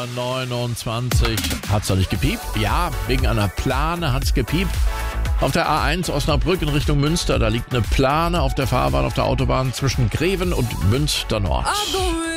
29. Hat's doch nicht gepiept? Ja, wegen einer Plane hat's gepiept. Auf der A1 Osnabrück in Richtung Münster, da liegt eine Plane auf der Fahrbahn auf der Autobahn zwischen Greven und Münster Nord.